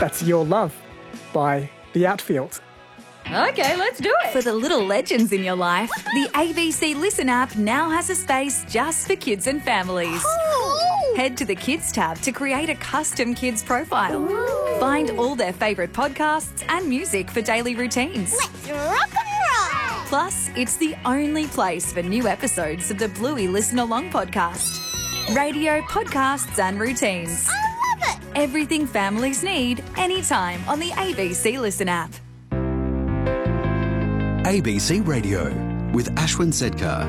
That's Your Love by The Outfield. Okay, let's do it. For the little legends in your life, the ABC Listen app now has a space just for kids and families. Cool. Head to the Kids tab to create a custom kids profile. Find all their favourite podcasts and music for daily routines. Let's rock and roll. Plus, it's the only place for new episodes of the Bluey Listen Along podcast. Radio, podcasts and routines. I love it. Everything families need, anytime on the ABC Listen app. ABC Radio with Ashwin Sedkar.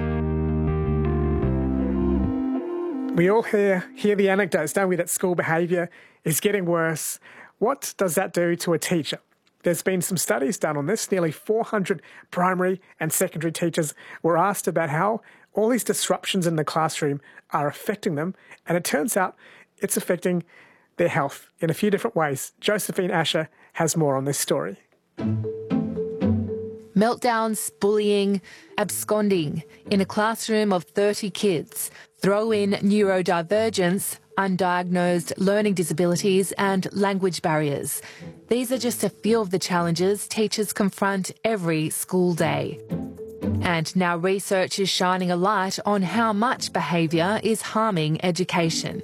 We all hear the anecdotes, don't we, that school behaviour is getting worse. What does that do to a teacher? There's been some studies done on this. Nearly 400 primary and secondary teachers were asked about how all these disruptions in the classroom are affecting them, and it turns out it's affecting their health in a few different ways. Josephine Asher has more on this story. Meltdowns, bullying, absconding in a classroom of 30 kids. Throw in neurodivergence, undiagnosed learning disabilities and language barriers. These are just a few of the challenges teachers confront every school day. And now research is shining a light on how much behaviour is harming education.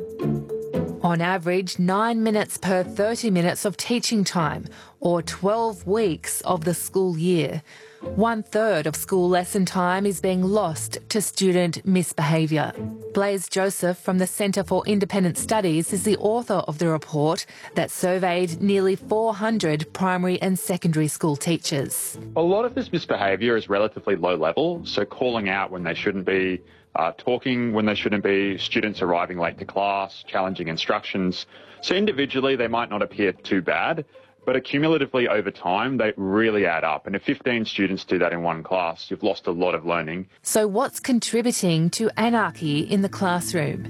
On average, 9 minutes per 30 minutes of teaching time, or 12 weeks of the school year. 1/3 of school lesson time is being lost to student misbehaviour. Blaise Joseph from the Centre for Independent Studies is the author of the report that surveyed nearly 400 primary and secondary school teachers. A lot of this misbehaviour is relatively low level, so calling out when they shouldn't be, talking when they shouldn't be, students arriving late to class, challenging instructions. So individually they might not appear too bad, but accumulatively over time they really add up. And if 15 students do that in one class, you've lost a lot of learning. So what's contributing to anarchy in the classroom?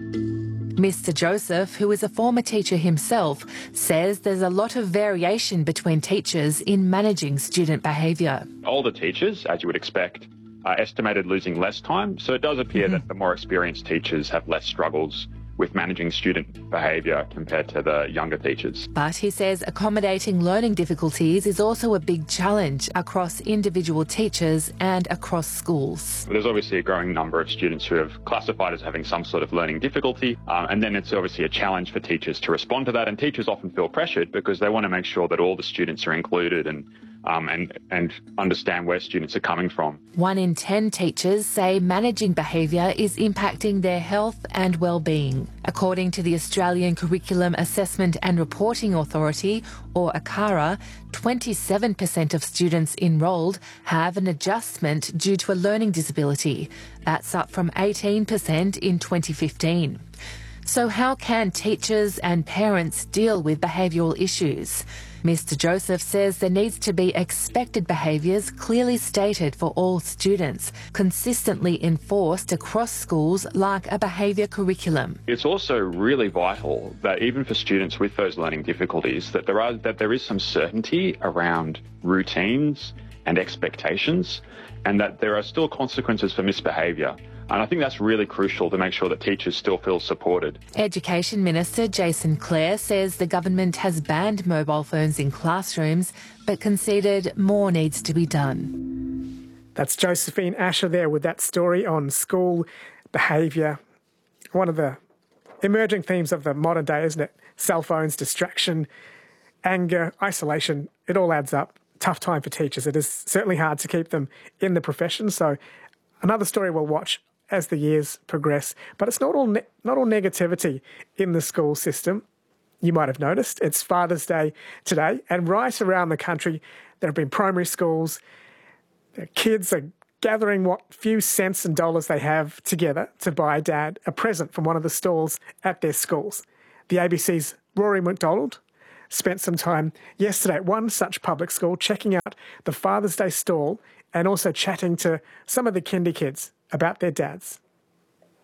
Mr. Joseph, who is a former teacher himself, says there's a lot of variation between teachers in managing student behaviour. Older teachers, as you would expect, are estimated losing less time, so it does appear that the more experienced teachers have less struggles with managing student behaviour compared to the younger teachers. But he says accommodating learning difficulties is also a big challenge across individual teachers and across schools. There's obviously a growing number of students who have classified as having some sort of learning difficulty, and then it's obviously a challenge for teachers to respond to that, and teachers often feel pressured because they want to make sure that all the students are included and understand where students are coming from. 1 in 10 teachers say managing behaviour is impacting their health and well-being. According to the Australian Curriculum Assessment and Reporting Authority, or ACARA, 27% of students enrolled have an adjustment due to a learning disability. That's up from 18% in 2015. So how can teachers and parents deal with behavioural issues? Mr. Joseph says there needs to be expected behaviours clearly stated for all students, consistently enforced across schools like a behaviour curriculum. It's also really vital that even for students with those learning difficulties, that there is some certainty around routines and expectations, and that there are still consequences for misbehaviour. And I think that's really crucial to make sure that teachers still feel supported. Education Minister Jason Clare says the government has banned mobile phones in classrooms, but conceded more needs to be done. That's Josephine Asher there with that story on school behaviour. One of the emerging themes of the modern day, isn't it? Cell phones, distraction, anger, isolation, it all adds up. Tough time for teachers. It is certainly hard to keep them in the profession. So another story we'll watch as the years progress. But it's not all negativity in the school system. You might have noticed it's Father's Day today, and right around the country there have been primary schools. Their kids are gathering what few cents and dollars they have together to buy Dad a present from one of the stalls at their schools. The ABC's Rory McDonald spent some time yesterday at one such public school checking out the Father's Day stall and also chatting to some of the kinder kids about their dads.